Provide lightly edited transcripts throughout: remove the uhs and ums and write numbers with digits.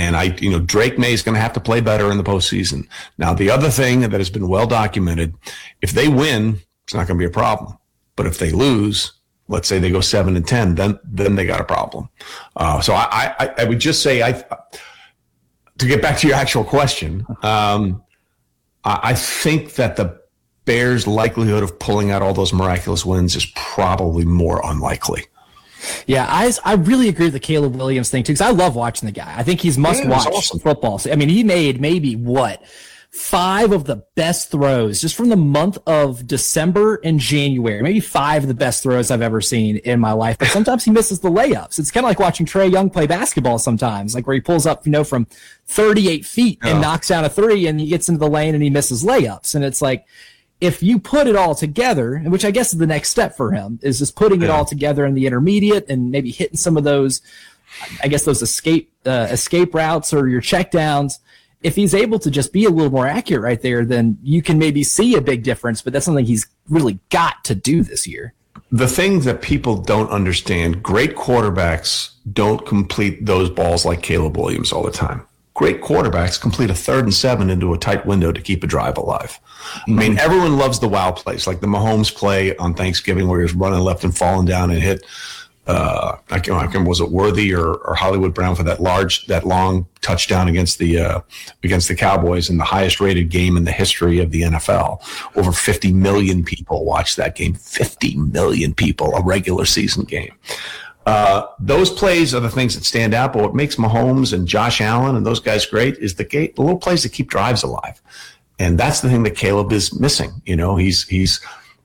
And Drake May is going to have to play better in the postseason. Now, the other thing that has been well documented, if they win, it's not going to be a problem. But if they lose, let's say they go 7-10, then they got a problem. So I would just say, to get back to your actual question, I think that the Bears' likelihood of pulling out all those miraculous wins is probably more unlikely. Yeah, I really agree with the Caleb Williams thing, too, because I love watching the guy. I think he's must-watch football. I mean, he made maybe, 5 of the best throws just from the month of December and January. Maybe 5 of the best throws I've ever seen in my life. But sometimes he misses the layups. It's kind of like watching Trae Young play basketball sometimes, like where he pulls up, from 38 feet and knocks down a 3, and he gets into the lane and he misses layups. And it's like, if you put it all together, which I guess is the next step for him, is just putting it all together in the intermediate and maybe hitting some of those, I guess, those escape routes or your checkdowns. If he's able to just be a little more accurate right there, then you can maybe see a big difference, but that's something he's really got to do this year. The thing that people don't understand, great quarterbacks don't complete those balls like Caleb Williams all the time. Great quarterbacks complete a 3rd and 7 into a tight window to keep a drive alive. I mean, everyone loves the wow plays, like the Mahomes play on Thanksgiving where he was running left and falling down and hit, I can't remember, was it Worthy or Hollywood Brown for that long touchdown against the Cowboys in the highest rated game in the history of the NFL. Over 50 million people watched that game. 50 million people, a regular season game. Those plays are the things that stand out, but what makes Mahomes and Josh Allen and those guys great is the little plays that keep drives alive. And that's the thing that Caleb is missing. He's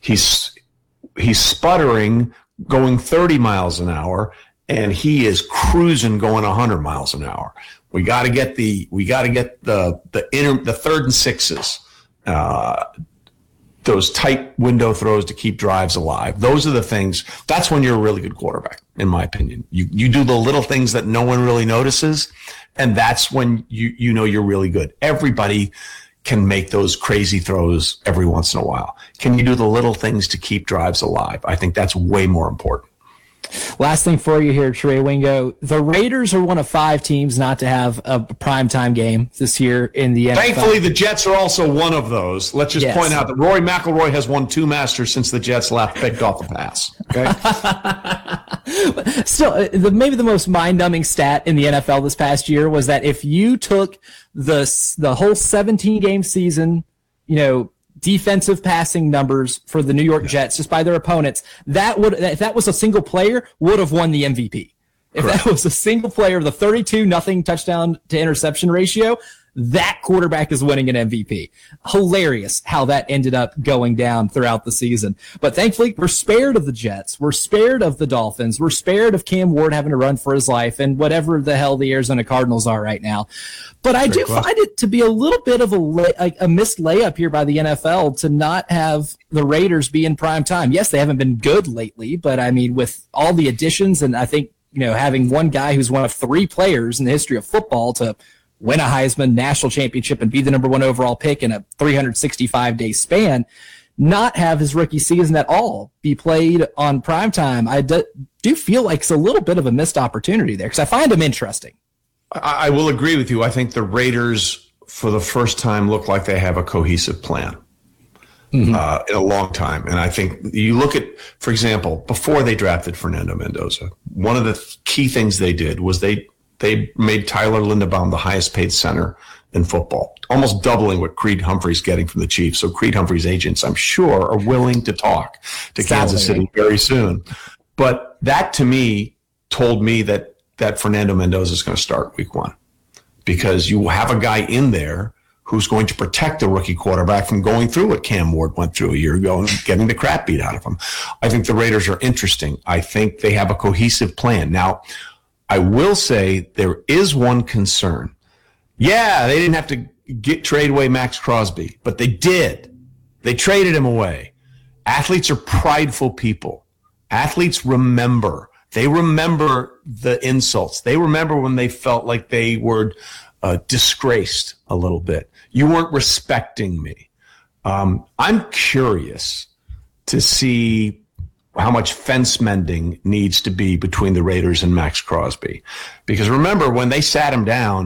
sputtering going 30 miles an hour, and he is cruising going 100 miles an hour. We got to get the 3rd and 6s. Those tight window throws to keep drives alive. Those are the things. That's when you're a really good quarterback, in my opinion. You do the little things that no one really notices, and that's when you know you're really good. Everybody can make those crazy throws every once in a while. Can you do the little things to keep drives alive? I think that's way more important. Last thing for you here, Trey Wingo. The Raiders are one of 5 teams not to have a primetime game this year in the NFL. Thankfully, the Jets are also one of those. Let's just point out that Rory McIlroy has won 2 Masters since the Jets picked off the pass. Okay. Still, maybe the most mind-numbing stat in the NFL this past year was that if you took the whole 17-game season, defensive passing numbers for the New York Jets just by their opponents, if that was a single player, would have won the MVP. If that was a single player, the 32-0 touchdown to interception ratio, that quarterback is winning an MVP. Hilarious how that ended up going down throughout the season. But thankfully, we're spared of the Jets. We're spared of the Dolphins. We're spared of Cam Ward having to run for his life and whatever the hell the Arizona Cardinals are right now. But I do find it to be a little bit of a missed layup here by the NFL to not have the Raiders be in prime time. Yes, they haven't been good lately, but I mean, with all the additions, and I think, having one guy who's one of 3 players in the history of football to win a Heisman National Championship and be the number 1 overall pick in a 365-day span, not have his rookie season at all be played on primetime, I do feel like it's a little bit of a missed opportunity there because I find him interesting. I will agree with you. I think the Raiders, for the first time, look like they have a cohesive plan in a long time. And I think you look at, for example, before they drafted Fernando Mendoza, one of the key things they did was they made Tyler Linderbaum the highest paid center in football, almost doubling what Creed Humphrey's getting from the Chiefs. So Creed Humphrey's agents, I'm sure, are willing to talk to Kansas City very soon. But that, to me, told me that Fernando Mendoza is going to start week 1 because you have a guy in there who's going to protect the rookie quarterback from going through what Cam Ward went through a year ago and getting the crap beat out of him. I think the Raiders are interesting. I think they have a cohesive plan. Now, I will say there is one concern. Yeah, they didn't have to trade away Max Crosby, but they did. They traded him away. Athletes are prideful people. Athletes remember. They remember the insults. They remember when they felt like they were disgraced a little bit. You weren't respecting me. I'm curious to see how much fence mending needs to be between the Raiders and Max Crosby. Because remember, when they sat him down,